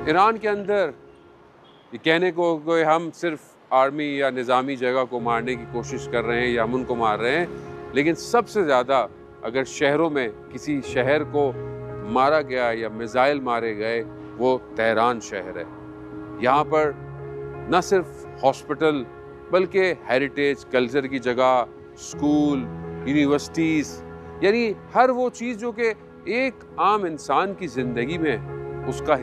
Iran के अंदर ये कहने को कि हम सिर्फ आर्मी या निज़ामी जगह को मारने की कोशिश कर रहे हैं या हम उनको मार रहे हैं, लेकिन सबसे ज़्यादा अगर शहरों में किसी शहर को मारा गया या मिसाइल मारे गए वो तेहरान शहर है। यहाँ पर न सिर्फ हॉस्पिटल बल्कि हेरिटेज कल्चर की जगह, स्कूल, यूनिवर्सिटीज़, यानी हर वो चीज़ जो कि एक आम इंसान की ज़िंदगी में उसका